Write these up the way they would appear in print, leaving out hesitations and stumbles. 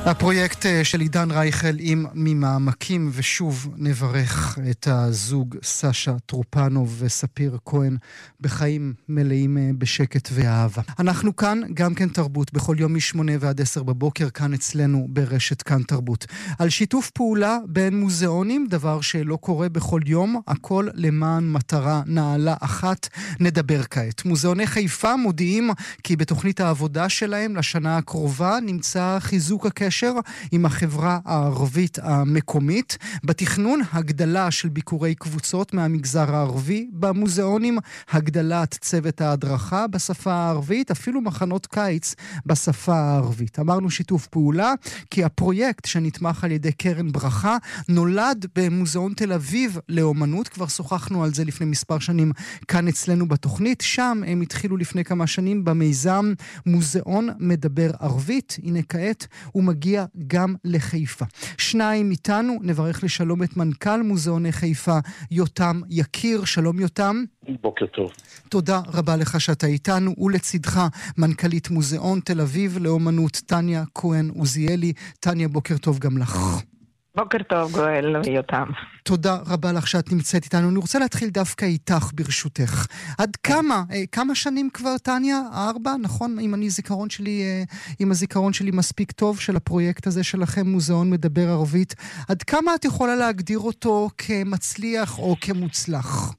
הפרויקט של עידן רייכל עם ממעמקים, ושוב נברך את הזוג סשה טרופנוב וספיר כהן בחיים מלאים בשקט ואהבה. אנחנו כאן גם כן תרבות, בכל יום מ8 ועד 10 בבוקר, כאן אצלנו ברשת כאן תרבות. על שיתוף פעולה בין מוזיאונים, דבר שלא קורה בכל יום, הכל למען מטרה נעלה אחת, נדבר כעת. מוזיאוני חיפה מודיעים כי בתוכנית העבודה שלהם לשנה הקרובה נמצא חיזוק הקשר עם החברה הערבית המקומית. בתכנון הגדלה של ביקורי קבוצות מהמגזר הערבי במוזיאונים, הגדלת צוות ההדרכה בשפה הערבית, אפילו מחנות קיץ בשפה הערבית. אמרנו שיתוף פעולה כי הפרויקט שנתמך על ידי קרן ברכה נולד במוזיאון תל אביב לאומנות, כבר שוחחנו על זה לפני מספר שנים כאן אצלנו בתוכנית. שם הם התחילו לפני כמה שנים במיזם מוזיאון מדבר ערבית. הנה כעת הוא מגיע גם לחיפה. שניים איתנו, נברך לשלום את מנכ"ל מוזיאוני חיפה, יותם יקיר. שלום יותם. בוקר טוב. תודה רבה לך שאתה איתנו, ולצדך מנכ"לית מוזיאון תל אביב לאומנות טניה כהן עוזיאלי. טניה, בוקר טוב גם לך. בוקר טוב גואל ויותם. תודה רבה לך שאת נמצאת איתנו. אני רוצה להתחיל דווקא איתך ברשותך. עד כמה שנים כבר טניה? 4, נכון? אם הזיכרון שלי מספיק טוב של הפרויקט הזה שלכם, מוזיאון מדבר ערבית, עד כמה את יכולה להגדיר אותו כמצליח או כמוצלח?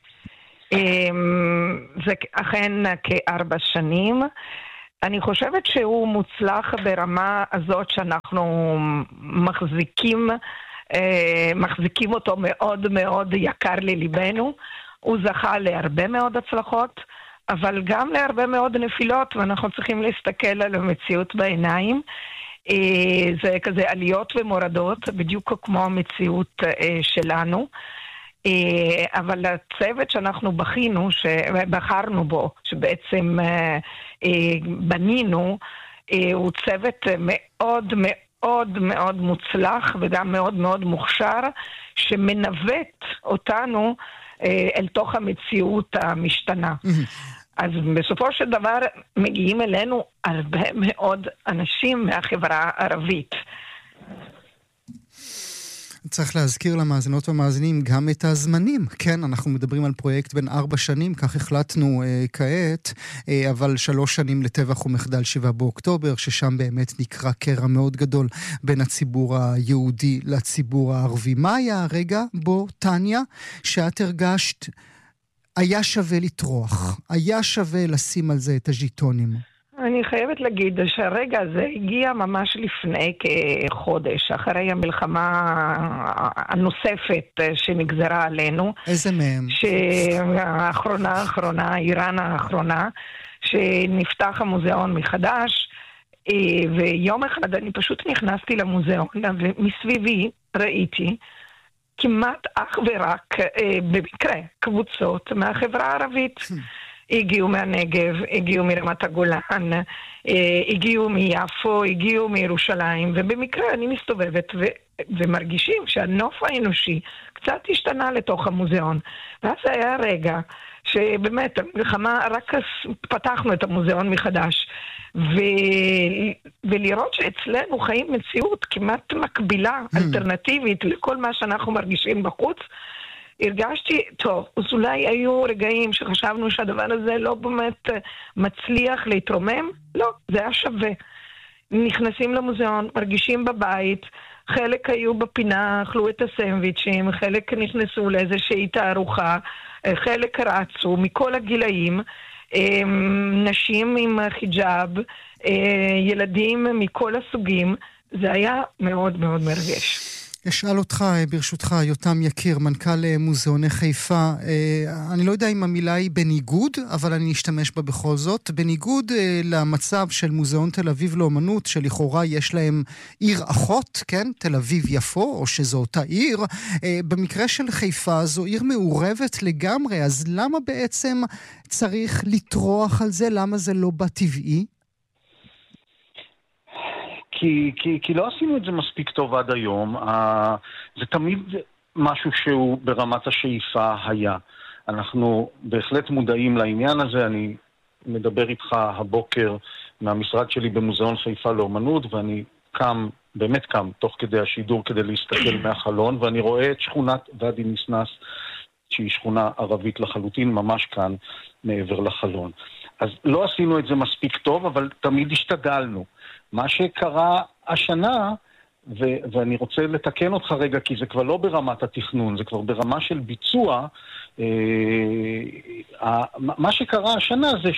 זה אכן כ4 שנים. אני חושבת שהוא מוצלח ברמה הזאת שאנחנו מחזיקים אותו מאוד מאוד יקר לליבנו. הוא זכה להרבה מאוד הצלחות, אבל גם להרבה מאוד נפילות, ואנחנו צריכים להסתכל על המציאות בעיניים. זה כזה עליות ומורדות, בדיוק כמו המציאות שלנו. אבל הצוות שאנחנו בחרנו בו, שבעצם בנינו, הוא צוות מאוד מאוד מאוד מוצלח וגם מאוד מאוד מוכשר, שמנווט אותנו אל תוך המציאות המשתנה. אז בסופו של דבר מגיעים אלינו הרבה מאוד אנשים מהחברה הערבית. צריך להזכיר למאזינות ומאזינים גם את הזמנים. כן, אנחנו מדברים על פרויקט בין 4 שנים, כך החלטנו כעת, אבל 3 שנים לטבח ומחדל 7 באוקטובר, ששם באמת נקרא קרע מאוד גדול בין הציבור היהודי לציבור הערבי. מה היה הרגע בו, טניה, שאת הרגשת היה שווה לטרוח, היה שווה לשים על זה את הז'יטונים? אני חייבת להגיד שהרגע הזה הגיע ממש לפני כחודש, אחרי המלחמה הנוספת שנגזרה עלינו. איזה מהם? האחרונה, איראן האחרונה, שנפתח המוזיאון מחדש, ויום אחד אני פשוט נכנסתי למוזיאון, ומסביבי ראיתי כמעט אך ורק במקרה קבוצות מהחברה הערבית. הגיעו מהנגב, הגיעו מרמת הגולן, הגיעו מיפו, הגיעו מירושלים, ובמקרה אני מסתובבת ומרגישים שהנוף האנושי קצת השתנה לתוך המוזיאון. ואז היה רגע שבאמת המלחמה, רק פתחנו את המוזיאון מחדש, ולראות שאצלנו חיים מציאות כמעט מקבילה, אלטרנטיבית לכל מה שאנחנו מרגישים בחוץ, הרגשתי, טוב, אז אולי היו רגעים שחשבנו שהדבר הזה לא באמת מצליח להתרומם? לא, זה היה שווה. נכנסים למוזיאון, מרגישים בבית, חלק היו בפינה, אכלו את הסנדוויצ'ים, חלק נכנסו לאיזושהי תערוכה, חלק רצו מכל הגילאים, נשים עם חיג'אב, ילדים מכל הסוגים. זה היה מאוד מאוד מרגש. אשאל אותך, ברשותך, יותם יקיר, מנכ"ל מוזיאוני חיפה, אני לא יודע אם המילה היא בניגוד, אבל אני אשתמש בה בכל זאת, בניגוד למצב של מוזיאון תל אביב לאומנות, שלכאורה יש להם עיר אחות, כן? תל אביב יפו, או שזו אותה עיר, במקרה של חיפה זו עיר מעורבת לגמרי, אז למה בעצם צריך לטרוח על זה? למה זה לא בטבעי? כי לא עשינו את זה מספיק טוב עד היום. זה תמיד משהו שהוא ברמת השאיפה היה. אנחנו בהחלט מודעים לעניין הזה. אני מדבר איתך הבוקר מהמשרד שלי במוזיאון חיפה לאומנות, ואני קם, באמת קם, תוך כדי השידור כדי להסתכל מהחלון, ואני רואה את שכונת ואדי ניסנס, שהיא שכונה ערבית לחלוטין, ממש כאן מעבר לחלון. אז לא עשינו את זה מספיק טוב, אבל תמיד השתדלנו. מה שקרה השנה, ואני רוצה לתקן אותך רגע, כי זה כבר לא ברמת התכנון, זה כבר ברמה של ביצוע. מה שקרה השנה זה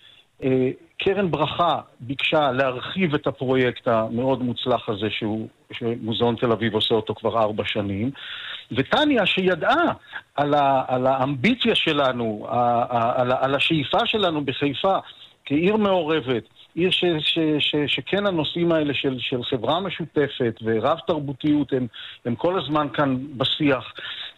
שקרן ברכה ביקשה להרחיב את הפרויקט המאוד מוצלח הזה, שמוזיאון תל אביב עושה אותו כבר 4 שנים, וטניה שידעה על האמביציה שלנו, על השאיפה שלנו בחיפה כעיר מעורבת, עיר שכן הנושאים האלה של חברה משותפת ורב תרבותיות הם כל הזמן כאן בשיח.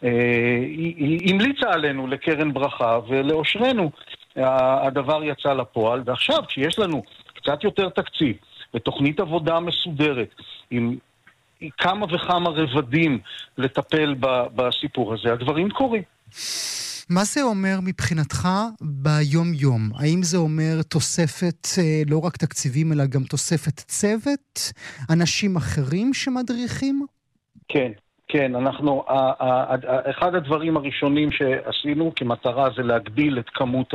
היא המליצה עלינו לקרן ברכה, ולאושרנו הדבר יצא לפועל. ועכשיו כשיש לנו קצת יותר תקציב ותוכנית עבודה מסודרת עם כמה וכמה רבדים לטפל בסיפור הזה, הדברים קורים. מה זה אומר מבחינתך ביום-יום? האם זה אומר תוספת לא רק תקציבים, אלא גם תוספת צוות? אנשים אחרים שמדריכים? כן, כן. אנחנו, אחד הדברים הראשונים שעשינו כמטרה זה להגדיל את כמות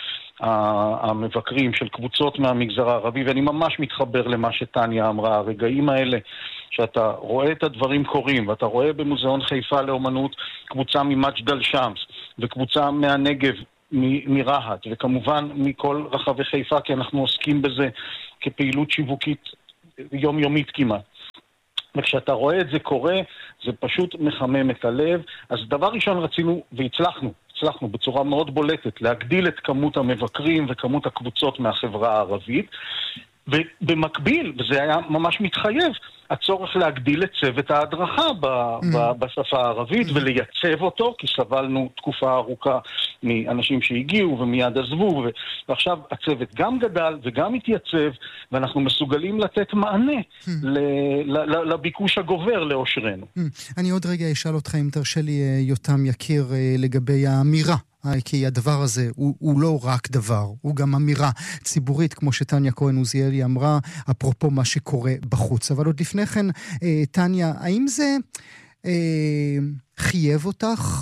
המבקרים של קבוצות מהמגזר הערבי, ואני ממש מתחבר למה שטניה אמרה. הרגעים האלה שאתה רואה את הדברים קורים, ואתה רואה במוזיאון חיפה לאומנות קבוצה ממג'דל שמס, וקבוצה מהנגב מרהט, וכמובן מכל רחבי חיפה, כי אנחנו עוסקים בזה כפעילות שיווקית יומיומית כמעט. וכשאתה רואה את זה קורה, זה פשוט מחמם את הלב. אז דבר ראשון רצינו, והצלחנו בצורה מאוד בולטת, להגדיל את כמות המבקרים וכמות הקבוצות מהחברה הערבית, ובמקביל, וזה היה ממש מתחייב, הצורך להגדיל את צוות ההדרכה בשפה הערבית ולייצב אותו, כי סבלנו תקופה ארוכה מאנשים שהגיעו ומיד עזבו, ועכשיו הצוות גם גדל וגם התייצב, ואנחנו מסוגלים לתת מענה לביקוש הגובר לאושרנו. אני עוד רגע אשאל אותך, אם תרשה לי יותם יקיר, לגבי האמירה. כי הדבר הזה הוא לא רק דבר, הוא גם אמירה ציבורית, כמו שטניה כהן עוזיאלי אמרה, אפרופו מה שקורה בחוץ. אבל עוד לפני כן, טניה, האם זה חייב אותך,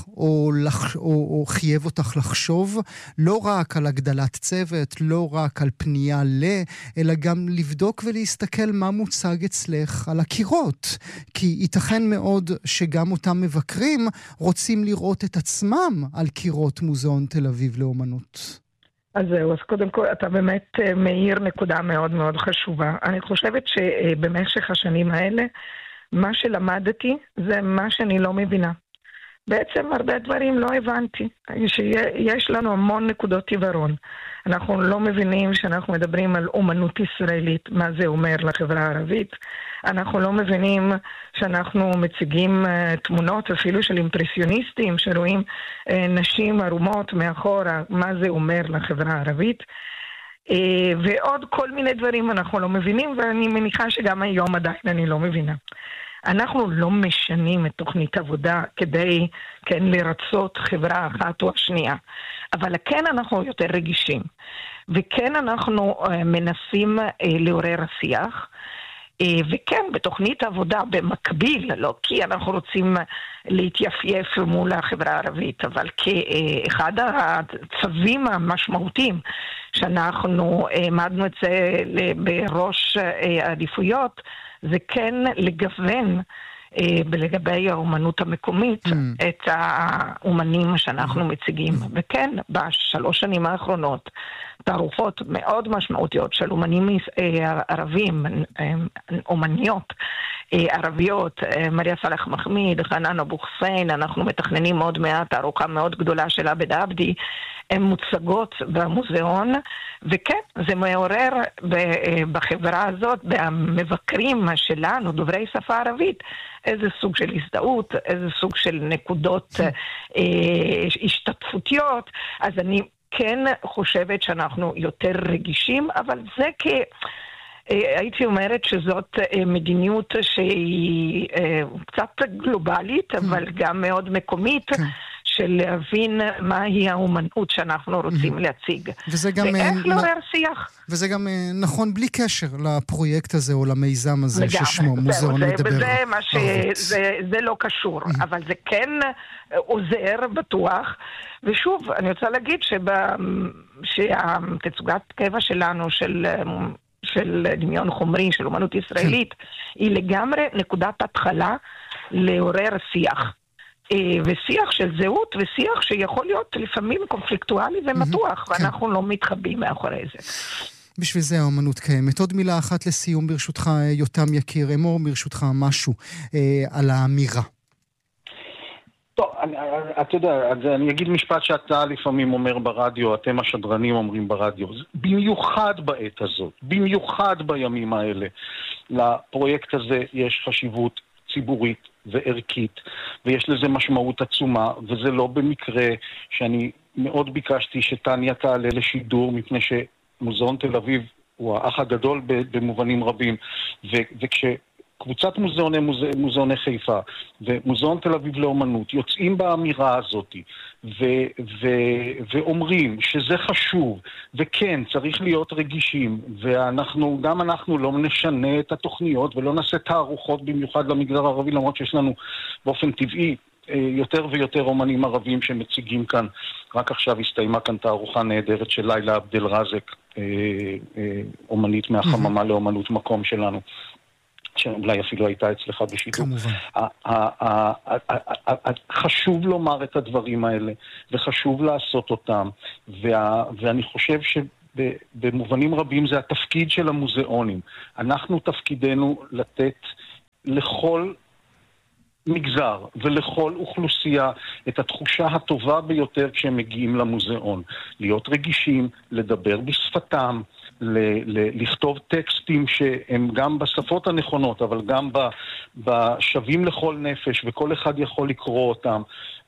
או חייב אותך לחשוב לא רק על הגדלת צוות, לא רק על פנייה אלא גם לבדוק ולהסתכל מה מוצג אצלך על הקירות? כי ייתכן מאוד שגם אותם מבקרים רוצים לראות את עצמם על קירות מוזיאון תל אביב לאומנות. אז זהו, אז קודם כל אתה באמת מאיר נקודה מאוד מאוד חשובה. אני חושבת שבמשך השנים האלה, מה שלמדתי זה מה שאני לא מבינה. בעצם הרבה דברים לא הבנתי, שיש לנו המון נקודות עיוורון. אנחנו לא מבינים שאנחנו מדברים על אומנות ישראלית, מה זה אומר לחברה הערבית. אנחנו לא מבינים שאנחנו מציגים תמונות אפילו של אימפרסיוניסטים, שרואים נשים ערומות מאחורה, מה זה אומר לחברה הערבית. ועוד כל מיני דברים אנחנו לא מבינים, ואני מניחה שגם היום עדיין אני לא מבינה. אנחנו לא משנים את תוכנית עבודה כדי כן לרצות חברה אחת או השנייה, אבל כן אנחנו יותר רגישים, וכן אנחנו מנסים לעורר השיח, וכן בתוכנית עבודה במקביל, לא כי אנחנו רוצים להתייפייף מול החברה הערבית, אבל כאחד הצווים המשמעותיים שאנחנו העמדנו את זה בראש העדיפויות, זה כן לגוון לגבי האומנות המקומית את האומנים שאנחנו מציגים. וכן, בשלוש שנים האחרונות, תערוכות מאוד משמעותיות של אומנים ערבים, אומניות ערביות, מריה סלח מחמיד, חנן אבו חוסיין, אנחנו מתכננים עוד מעט תערוכה מאוד גדולה של עבד עבדי, הן מוצגות במוזיאון, וכן, זה מעורר בחברה הזאת, במבקרים שלנו, דוברי שפה ערבית, איזה סוג של הזדהות, איזה סוג של נקודות השתתפותיות. אז אני כן חושבת שאנחנו יותר רגישים, אבל זה הייתי אומרת שזאת מדיניות שהיא קצת גלובלית, אבל גם מאוד מקומית, של להבין מהי האומנות שאנחנו רוצים להציג. ואיך לעורר שיח. וזה גם נכון בלי קשר לפרויקט הזה או למיזם הזה ששמו מוזיאון מדבר. זה לא קשור, אבל זה כן עוזר בטוח. ושוב, אני רוצה להגיד שהתצוגת טבע שלנו של דמיון חומרי, של אומנות ישראלית, היא לגמרי נקודת התחלה לעורר שיח. ושיח של זהות, ושיח שיכול להיות לפעמים קונפליקטואלי ומתוח, ואנחנו לא מתחבאים מאחורי זה. בשביל זה האומנות קיימת. עוד מילה אחת לסיום ברשותך, יותם יקיר, אמור ברשותך משהו על האמירה. טוב, אתה יודע, אני אגיד משפט שאתה לפעמים אומר ברדיו, אתם השדרנים אומרים ברדיו, במיוחד בעת הזאת, במיוחד בימים האלה, לפרויקט הזה יש חשיבות ציבורית וערכית, ויש לזה משמעות עצומה, וזה לא במקרה שאני מאוד ביקשתי שטניה תעלה לשידור, מפני שמוזיאון תל אביב הוא האח הגדול במובנים רבים, וכשקבוצת מוזיאוני חיפה ומוזיאון תל אביב לאומנות יוצאים באמירה הזאת ואומרים שזה חשוב, וכן, צריך להיות רגישים, וגם אנחנו לא נשנה את התוכניות ולא נעשה תערוכות במיוחד למגזר הערבי, למרות שיש לנו באופן טבעי יותר ויותר אומנים ערבים שמציגים כאן. רק עכשיו הסתיימה כאן תערוכה נהדרת של לילה עבדל רזק, אומנית מהחממה לאומנות מקום שלנו, שאולי אפילו הייתה אצלך בשידור. כמובן. חשוב לומר את הדברים האלה, וחשוב לעשות אותם, ואני חושב שבמובנים רבים זה התפקיד של המוזיאונים. אנחנו תפקידנו לתת לכל מגזר ולכל אוכלוסייה את התחושה הטובה ביותר כשהם מגיעים למוזיאון. להיות רגישים, לדבר בשפתם, לכתוב טקסטים שהם גם בשפות הנכונות, אבל גם בשווים לכל נפש, וכל אחד יכול לקרוא אותם.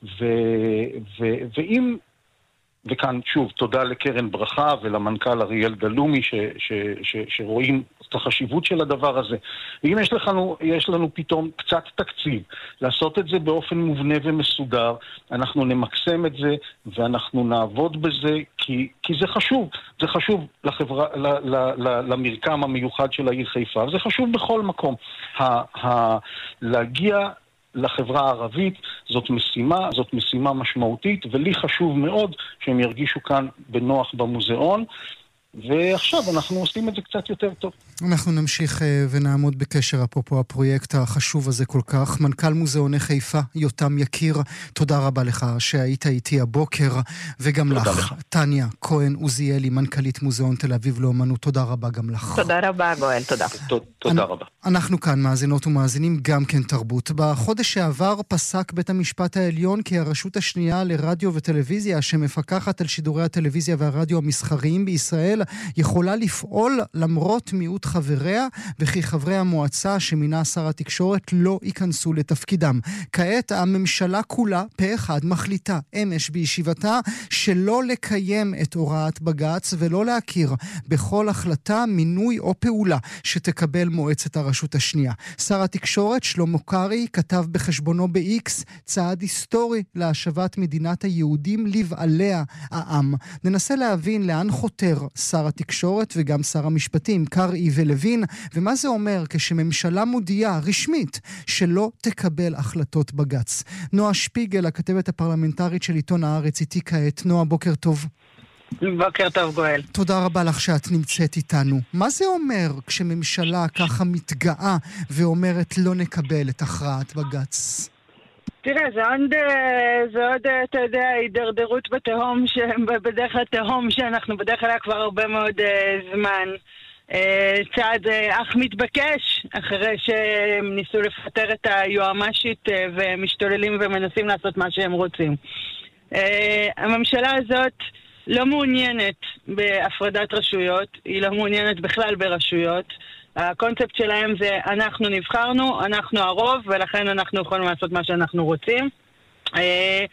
ואם, וכאן שוב, תודה לקרן ברכה ולמנכ"ל אריאל גלומי שרואים את החשיבות של הדבר הזה. ואם יש לנו פתאום קצת תקציב לעשות את זה באופן מובנה ומסודר, אנחנו נמקסם את זה ואנחנו נעבוד בזה, כי זה חשוב. זה חשוב לחברה, למרקם המיוחד של העיר חיפה, וזה חשוב בכל מקום. להגיע לחברה הערבית זאת משימה משמעותית, ולי חשוב מאוד שהם ירגישו כאן בנוח במוזיאון, ועכשיו אנחנו עושים את זה קצת יותר טוב. אנחנו נמשיך ונעמוד בקשר אפרופו הפרויקט החשוב הזה כל כך. מנכ"ל מוזיאוני חיפה, יותם יקיר, תודה רבה לך שהיית איתי הבוקר, וגם לך, טניה כהן עוזיאלי, מנכ"לית מוזיאון תל אביב לאומנות, תודה רבה גם לך. תודה רבה גואל, תודה. תודה רבה. אנחנו כאן מאזינות ומאזינים גם כן תרבות. בחודש שעבר פסק בית המשפט העליון כי הרשות השנייה לרדיו וטלוויזיה שמפקחת על שידורי הטלוויזיה והרדיו המסחריים בישראל יכולה לפעול למרות מיעוט חבריה, וכי חברי המועצה שמינה שר התקשורת לא ייכנסו לתפקידם. כעת הממשלה כולה פה אחד מחליטה אמש בישיבתה שלא לקיים את הוראת בג"ץ ולא להכיר בכל החלטה, מינוי או פעולה שתקבל מועצת הרשות השנייה. שר התקשורת שלמה קרעי כתב בחשבונו ב-X צעד היסטורי להשבת מדינת היהודים לבעליה העם. ננסה להבין לאן חותר שר התקשורת וגם שר המשפטים קרעי ולוין, ומה זה אומר כשממשלה מודיעה רשמית שלא תקבל החלטות בג"ץ. נועה שפיגל, הכתבת הפרלמנטרית של עיתון הארץ, איתי כעת. נועה, בוקר טוב. בוקר טוב גואל. תודה רבה לך שאת נמצאת איתנו. מה זה אומר כשממשלה ככה מתגאה ואומרת לא נקבל את הכרעת בג"ץ? תראה, זה עוד, אתה יודע, הידרדרות בתהום, בדרך כלל תהום שאנחנו בדרך כלל כבר הרבה מאוד זמן. צעד אך מתבקש, אחרי שהם ניסו לפטר את היועמ"שית ומשתוללים ומנסים לעשות מה שהם רוצים. הממשלה הזאת לא מעוניינת בהפרדת רשויות, היא לא מעוניינת בכלל ברשויות. הקונספט שלהם זה אנחנו נבחרנו, אנחנו הרוב, ולכן אנחנו יכולים לעשות מה שאנחנו רוצים.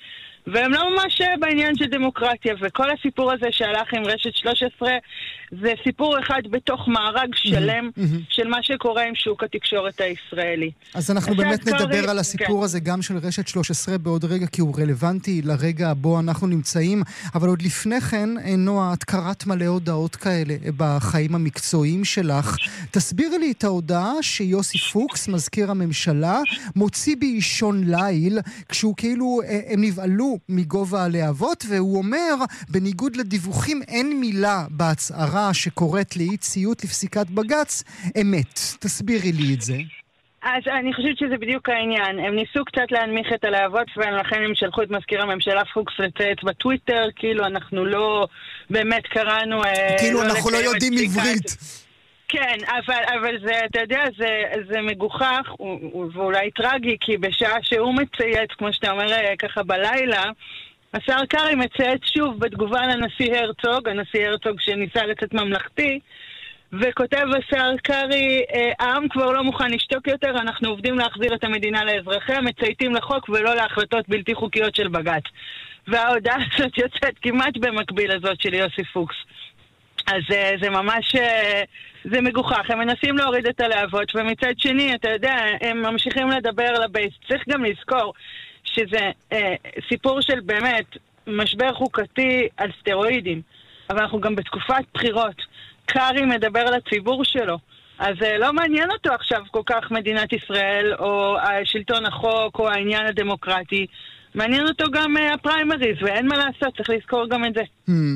והם לא ממש בעניין של דמוקרטיה, וכל הסיפור הזה שהלך עם רשת 13 זה סיפור אחד בתוך מארג שלם של מה שקורה עם שוק התקשורת הישראלי. אז אנחנו באמת נדבר על הסיפור הזה גם של רשת 13 בעוד רגע, כי הוא רלוונטי לרגע בו אנחנו נמצאים, אבל עוד לפני כן, נועה, את קראת מלא הודעות כאלה בחיים המקצועיים שלך. תסבירי לי את ההודעה שיוסי פוקס, מזכיר הממשלה, מוציא באישון ליל, כשהוא כאילו, הם נבעלו מגובה הלהבות, והוא אומר, בניגוד לדיווחים, אין מילה בהצהרה שקוראת לאי ציות לפסיקת בג"ץ, אמת. תסבירי לי את זה. אז אני חושבת שזה בדיוק העניין. הם ניסו קצת להנמיך את הלהבות, ולכן הם שלחו את מזכיר הממשלה פוקס לצייץ בטוויטר, כאילו אנחנו לא באמת קראנו... כאילו אנחנו לא יודעים עברית. כן, אבל זה, אתה יודע, זה מגוחך, ואולי טרגי, כי בשעה שהוא מצייץ, כמו שאתה אומר ככה בלילה, השר קרי מצייץ שוב בתגובה לנשיא הרצוג, הנשיא הרצוג שניסה לצאת ממלכתי, וכותב השר קרי, העם כבר לא מוכן לשתוק יותר, אנחנו עובדים להחזיר את המדינה לאזרחיה, מצייתים לחוק ולא להחלטות בלתי חוקיות של בג"ץ. וההודעה הזאת יוצאת כמעט במקביל הזאת של יוסי פוקס. אז זה ממש, זה מגוחך, הם מנסים להוריד את הלהבות, ומצד שני, אתה יודע, הם ממשיכים לדבר לבייס. צריך גם לזכור שזה סיפור של באמת משבר חוקתי על סטרואידים, אבל אנחנו גם בתקופת בחירות. קרי מדבר על הציבור שלו, אז לא מעניין אותו עכשיו כל כך מדינת ישראל, או שלטון החוק, או העניין הדמוקרטי. מעניין אותו גם הפריימריז, ואין מה לעשות, צריך לזכור גם את זה.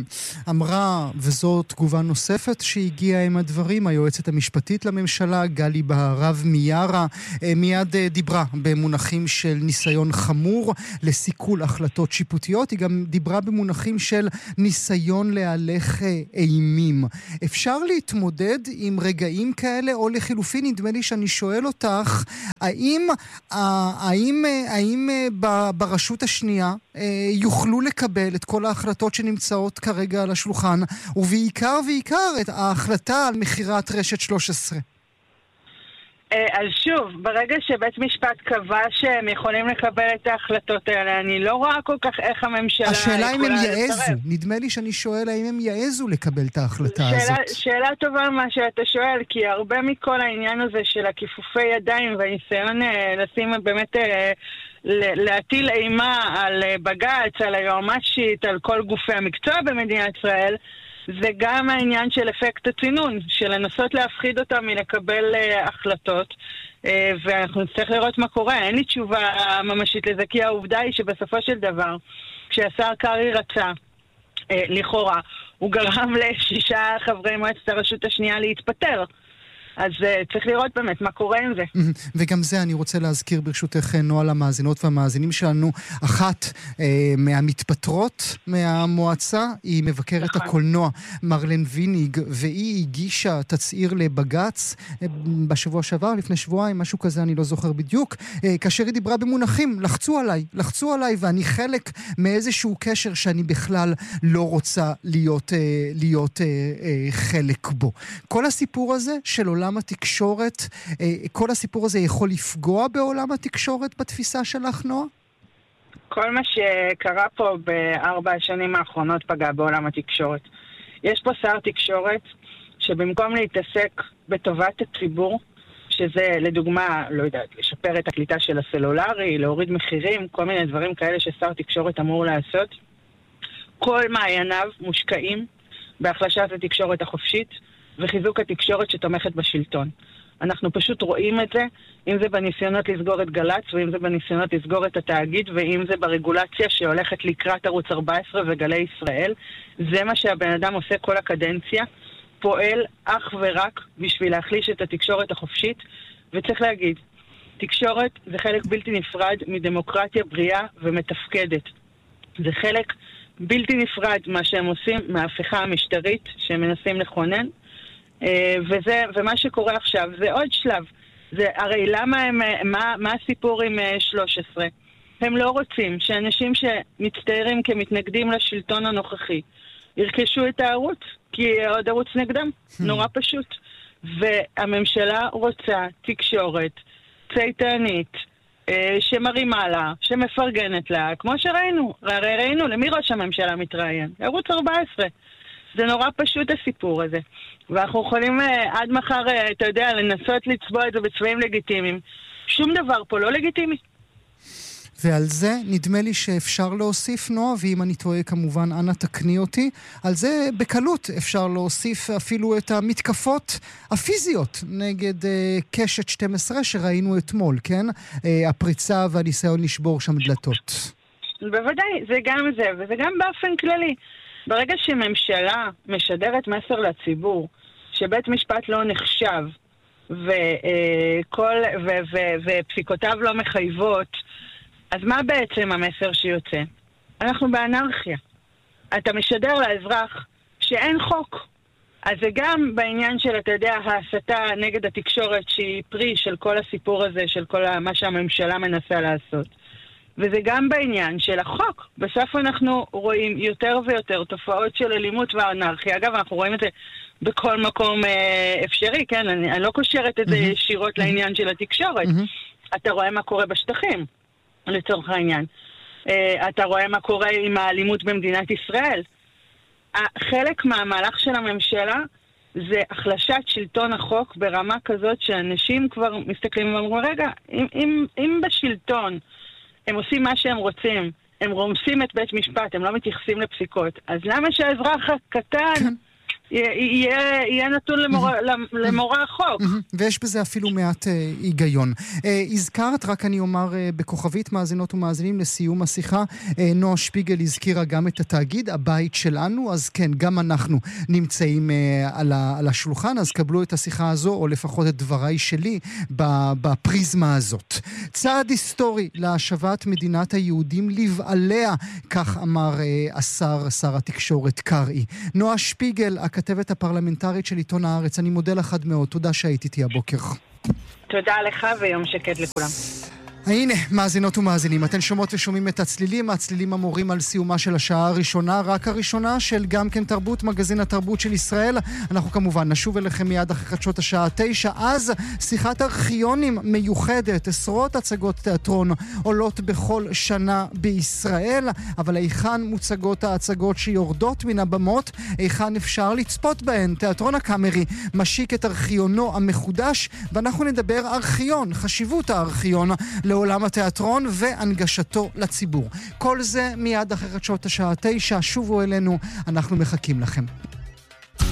אמרה, וזו תגובה נוספת שהגיעה עם הדברים, היועצת המשפטית לממשלה, גלי בהרב מיארה, מיד דיברה במונחים של ניסיון חמור לסיכול החלטות שיפוטיות, היא גם דיברה במונחים של ניסיון להלך אימים. אפשר להתמודד עם רגעים כאלה, או לחילופין, נדמה לי שאני שואל אותך, האם ברשות השנייה יוכלו לקבל את כל ההחלטות שנמצאות כרגע על השולחן, ובעיקר את ההחלטה על מחירת רשת 13? אז שוב, ברגע שבית משפט קבע שהם יכולים לקבל את ההחלטות האלה, אני לא רואה כל כך איך הממשלה השאלה אם הם יעזו, נדמה לי שאני שואל האם הם יעזו לקבל את ההחלטה הזאת. שאלה טובה מה שאתה שואל, כי הרבה מכל העניין הזה של הכיפופי ידיים והניסיון לשים באמת להטיל אימה על בג"ץ, על היועמ"שית, על כל גופי המקצוע במדינת ישראל, זה גם העניין של אפקט הצינון, של לנסות להפחיד אותם מלקבל החלטות, ואנחנו נצטרך לראות מה קורה. אין לי תשובה ממשית לזה, כי העובדה היא שבסופו של דבר, כשהשר קרי רצה, לכאורה, הוא גרם ל6 חברי מועצת הרשות השנייה להתפטר. אז צריך לראות באמת מה קורה עם זה. וגם זה אני רוצה להזכיר ברשותך נועה למאזינות והמאזינים שלנו. אחת מהמתפטרות מהמועצה היא מבקרת הקולנוע מרלן ויניג, והיא הגישה תצהיר לבג"ץ בשבוע שעבר, לפני שבועיים, משהו כזה, אני לא זוכר בדיוק, כאשר היא דיברה במונחים, לחצו עליי ואני חלק מאיזשהו קשר שאני בכלל לא רוצה להיות חלק בו. כל הסיפור הזה של עולם התקשורת, כל הסיפור הזה יכול לפגוע בעולם התקשורת בתפיסה שלך, נועה? כל מה שקרה פה ב4 השנים האחרונות פגע בעולם התקשורת. יש פה שר תקשורת שבמקום להתעסק בטובת הציבור, שזה לדוגמה, לא יודעת, לשפר את הקליטה של הסלולרי, להוריד מחירים, כל מיני דברים כאלה ששר תקשורת אמור לעשות, כל מעייניו מושקעים בהחלשת התקשורת החופשית, וחיזוק התקשורת שתומכת בשלטון. אנחנו פשוט רואים את זה, אם זה בניסיונות לסגור את גל"צ, ואם זה בניסיונות לסגור את התאגיד, ואם זה ברגולציה שהולכת לקראת ערוץ 14 וגלי ישראל. זה מה שהבן אדם עושה כל הקדנציה, פועל אך ורק בשביל להחליש את התקשורת החופשית, וצריך להגיד, תקשורת זה חלק בלתי נפרד מדמוקרטיה בריאה ומתפקדת. זה חלק בלתי נפרד מה שהם עושים מההפיכה המשטרית שהם מנסים לכונן, ומה שקורה עכשיו זה עוד שלב. זה הרי מה הסיפור עם 13? הם לא רוצים שאנשים שמצטיירים כמתנגדים לשלטון הנוכחי ירכשו את הערוץ, כי עוד ערוץ נגדם, נורא פשוט. והממשלה רוצה תקשורת צייתנית, שמרימה לה, שמפרגנת לה, כמו שראינו. הרי ראינו למי ראש הממשלה מתראיין? ערוץ 14. זה נורא פשוט הסיפור הזה. ואנחנו יכולים עד מחר, אתה יודע, לנסות לצבוע את זה בצבעים לגיטימיים. שום דבר פה לא לגיטימי. ועל זה נדמה לי שאפשר להוסיף, נועה, ואם אני טועה כמובן, אנא תקני אותי, על זה בקלות אפשר להוסיף אפילו את המתקפות הפיזיות נגד קשת 12 שראינו אתמול, כן? הפריצה והניסיון לשבור שם דלתות. בוודאי, זה גם זה, וזה גם באופן כללי. ברגע שממשלה משדרת מסר לציבור, שבית משפט לא נחשב, ופסיקותיו לא מחייבות, אז מה בעצם המסר שיוצא? אנחנו באנרכיה. אתה משדר לאזרח שאין חוק. אז זה גם בעניין של, אתה יודע, ההסתה נגד התקשורת שהיא פרי של כל הסיפור הזה, של כל מה שהממשלה מנסה לעשות. וזה גם בעניין של החוק. בסוף אנחנו רואים יותר ויותר תופעות של אלימות ואנרכיה. אגב, אנחנו רואים את זה בכל מקום אפשרי, כן? אני לא קושרת את זה ישירות לעניין של התקשורת. אתה רואה מה קורה בשטחים. לצורך העניין. אתה רואה מה קורה עם האלימות במדינת ישראל. חלק מהמהלך של הממשלה זה החלשת שלטון החוק ברמה כזאת שאנשים כבר מסתכלים ואומרים, רגע, אם בשלטון הם עושים מה שהם רוצים, הם רומסים את בית משפט, הם לא מתייחסים לפסיקות, אז למה שהאזרח הקטן יהיה נתון למורא החוק? ויש בזה אפילו מעט היגיון. הזכרת, רק אני אומר בכוכבית, מאזינות ומאזינים לסיום השיחה, נועה שפיגל הזכירה גם את התאגיד, הבית שלנו, אז כן, גם אנחנו נמצאים על השולחן, אז קבלו את השיחה הזו, או לפחות את דבריי שלי, בפריזמה הזאת. צעד היסטורי להשבת מדינת היהודים לבעליה, כך אמר שר התקשורת קרעי. נועה שפיגל, הכתבת הפרלמנטרית של עיתון הארץ, אני מודה לך מאוד, תודה שהיית איתי הבוקר. תודה לך ויום שקט לכולם. הנה, מאזינות ומאזינים, אתן שומעות ושומעים את הצלילים, הצלילים המורים על סיומה של השעה הראשונה, רק הראשונה של גם כן תרבות, מגזין התרבות של ישראל. אנחנו כמובן נשוב אליכם מיד אחרי חדשות השעה 9, אז שיחת ארכיונים מיוחדת, עשרות הצגות תיאטרון עולות בכל שנה בישראל, אבל היכן מוצגות ההצגות שיורדות מן הבמות, היכן אפשר לצפות בהן. תיאטרון הקאמרי משיק את ארכיונו המחודש, ואנחנו נדבר ארכיון, חשיבות הארכיון לעולם התיאטרון והנגשתו לציבור. כל זה מיד אחרי חדשות השעה 9, שובו אלינו, אנחנו מחכים לכם.